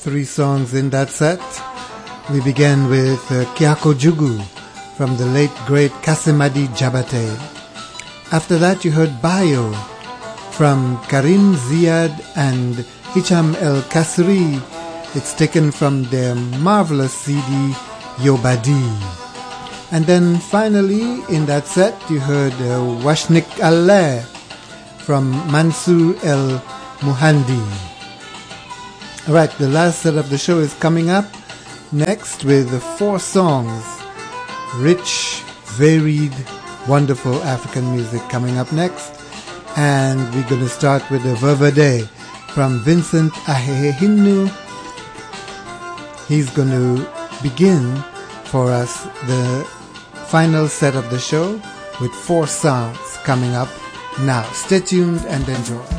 3 songs in that set. We began with Kiako Jugu from the late great Kasemadi Jabate. After that you heard Bayo from Karim Ziad and Hicham El Kasri. It's taken from their marvelous CD Yobadi. And then finally in that set you heard Washnik Allah from Mansur El Muhandi. Alright, the last set of the show is coming up next with 4 songs. Rich, varied, wonderful African music coming up next. And we're going to start with the Ververde from Vincent Ahehinu. He's going to begin for us the final set of the show with 4 songs coming up now. Stay tuned and enjoy.